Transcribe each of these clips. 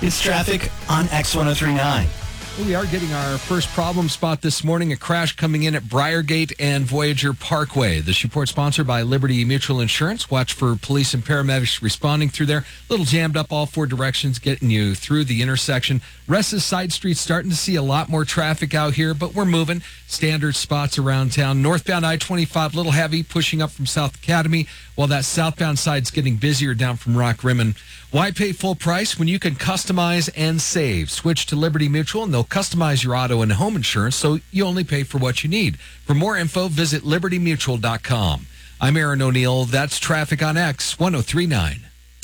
It's traffic on X1039. We are getting our first problem spot this morning, a crash coming in at Briargate and Voyager Parkway. This report sponsored by Liberty Mutual Insurance. Watch for police and paramedics responding through there. A little jammed up all four directions, getting you through the intersection. Rest of side streets starting to see a lot more traffic out here, but we're moving. Standard spots around town. Northbound I-25, a little heavy, pushing up from South Academy, while that southbound side's getting busier down from Rock Rimmon. Why pay full price when you can customize and save? Switch to Liberty Mutual, and they'll customize your auto and home insurance so you only pay for what you need. For more info, visit libertymutual.com. I'm Aaron O'Neill. That's traffic on X1039.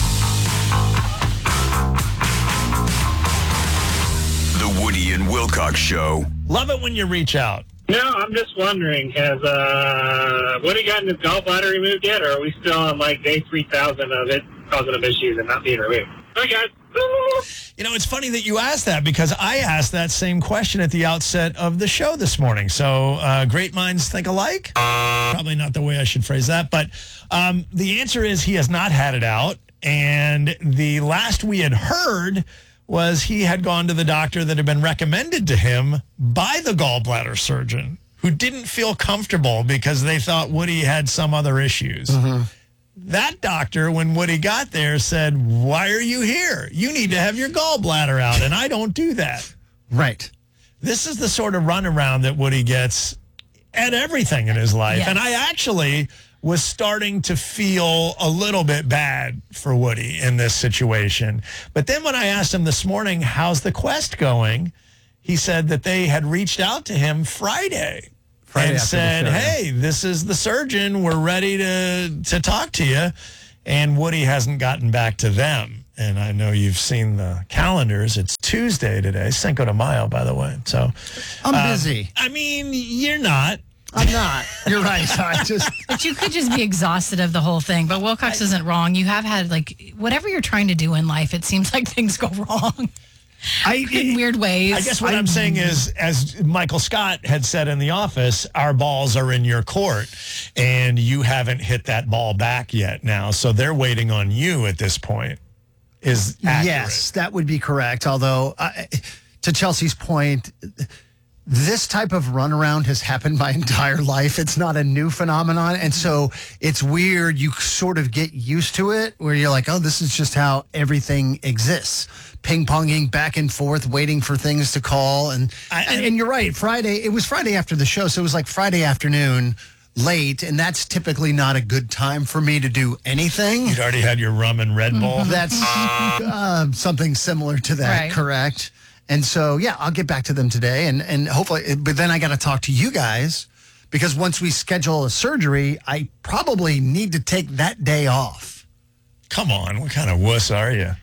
The Woody and Wilcox Show. Love it when you reach out. No, I'm just wondering, has Woody gotten his gallbladder removed yet, or are we still on like day 3,000 of it causing him issues and not being removed? All right, guys. You know, it's funny that you asked that because I asked that same question at the outset of the show this morning. So great minds think alike. Probably not the way I should phrase that. But the answer is he has not had it out. And the last we had heard was he had gone to the doctor that had been recommended to him by the gallbladder surgeon, who didn't feel comfortable because they thought Woody had some other issues. Mm-hmm. That doctor, when Woody got there, said, "Why are you here? You need to have your gallbladder out," and I don't do that. Right. This is the sort of runaround that Woody gets at everything in his life. Yes. And I actually was starting to feel a little bit bad for Woody in this situation. But then when I asked him this morning, how's the quest going? He said that they had reached out to him Friday and said, hey, this is the surgeon. We're ready to talk to you. And Woody hasn't gotten back to them. And I know you've seen the calendars. It's Tuesday today, Cinco de Mayo, by the way. So I'm busy. I mean, you're not. I'm not. You're right. But you could just be exhausted of the whole thing. But Wilcox isn't wrong. You have had, like, whatever you're trying to do in life, it seems like things go wrong. In weird ways. I guess what I'm saying is, as Michael Scott had said in The Office, our balls are in your court, and you haven't hit that ball back yet now. So they're waiting on you at this point. Is accurate. Yes, that would be correct. Although, to Chelsea's point, this type of runaround has happened my entire life. It's not a new phenomenon. And so it's weird. You sort of get used to it where you're like, oh, this is just how everything exists. Ping-ponging back and forth, waiting for things to call. And you're right. It was Friday after the show. So it was like Friday afternoon, late. And that's typically not a good time for me to do anything. You'd already had your rum and Red Bull. That's something similar to that, right. Correct. And so, yeah, I'll get back to them today and hopefully, but then I got to talk to you guys because once we schedule a surgery, I probably need to take that day off. Come on. What kind of wuss are you?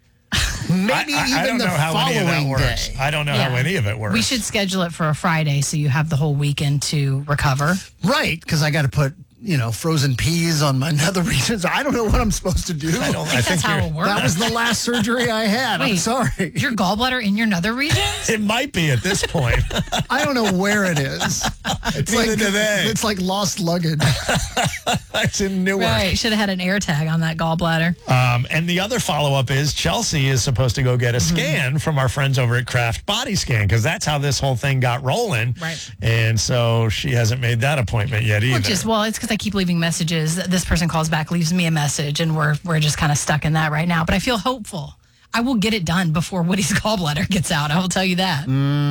Maybe I don't know how any of that works. Day. I don't know how any of it works. We should schedule it for a Friday so you have the whole weekend to recover. Right, because I got to put, frozen peas on my nether regions. I don't know what I'm supposed to do. I think that's how it works. That was the last surgery I had. Wait, I'm sorry. Is your gallbladder in your nether regions? It might be at this point. I don't know where it is. It's like lost luggage. It's in Newark. Right. Should have had an air tag on that gallbladder. And the other follow-up is Chelsea is supposed to go get a scan from our friends over at Kraft Body Scan because that's how this whole thing got rolling. Right. And so she hasn't made that appointment yet either. It's because I keep leaving messages. This person calls back, leaves me a message, and we're just kind of stuck in that right now. But I feel hopeful. I will get it done before Woody's gallbladder gets out. I will tell you that.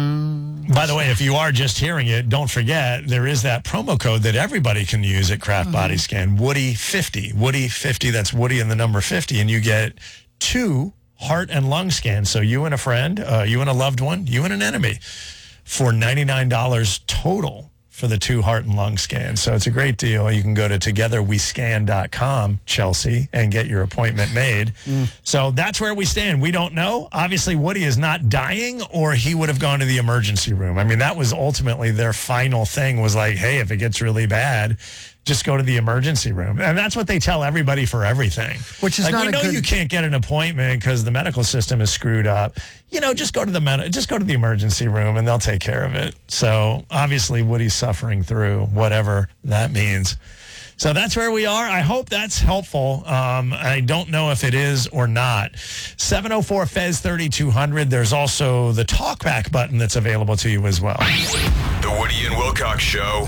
By the way, if you are just hearing it, don't forget there is that promo code that everybody can use at Kraft Body Scan, Woody50. Woody50, that's Woody and the number 50, and you get 2 heart and lung scans. So you and a friend, you and a loved one, you and an enemy for $99 total for the 2 heart and lung scans. So it's a great deal. You can go to togetherwescan.com, Chelsea, and get your appointment made. So that's where we stand. We don't know. Obviously, Woody is not dying or he would have gone to the emergency room. I mean, that was ultimately their final thing was like, hey, if it gets really bad, just go to the emergency room. And that's what they tell everybody for everything. Which is like, not we know you can't get an appointment because the medical system is screwed up. Just go to the emergency room and they'll take care of it. So obviously Woody's suffering through whatever that means. So that's where we are. I hope that's helpful. I don't know if it is or not. 704-FEZ-3200. There's also the talkback button that's available to you as well. The Woody and Wilcox Show.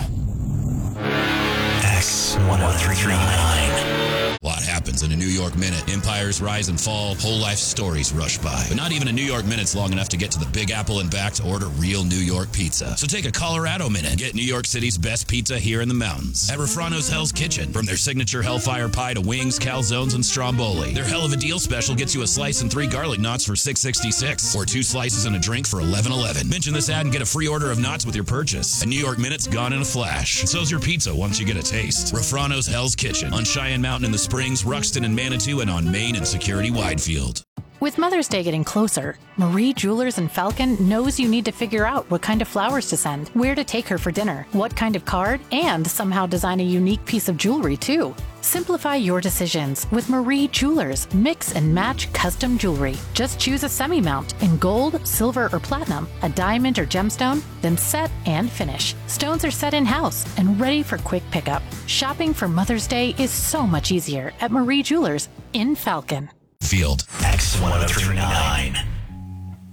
X1039. A lot happens in a New York minute. Empires rise and fall, whole life stories rush by. But not even a New York minute's long enough to get to the Big Apple and back to order real New York pizza. So take a Colorado minute and get New York City's best pizza here in the mountains. At Refrano's Hell's Kitchen. From their signature Hellfire Pie to wings, calzones, and stromboli. Their Hell of a Deal special gets you a slice and 3 garlic knots for $6.66. Or 2 slices and a drink for $11.11. Mention this ad and get a free order of knots with your purchase. A New York minute's gone in a flash. So's your pizza once you get a taste. Refrano's Hell's Kitchen. On Cheyenne Mountain in the Springs, Ruxton and Manitou, and on Main and Security Widefield. With Mother's Day getting closer, Marie Jewelers in Falcon knows you need to figure out what kind of flowers to send, where to take her for dinner, what kind of card, and somehow design a unique piece of jewelry too. Simplify your decisions with Marie Jewelers. Mix and match custom jewelry. Just choose a semi-mount in gold, silver, or platinum, a diamond or gemstone, then set and finish. Stones are set in-house and ready for quick pickup. Shopping for Mother's Day is so much easier at Marie Jewelers in Falcon. Field. X1039.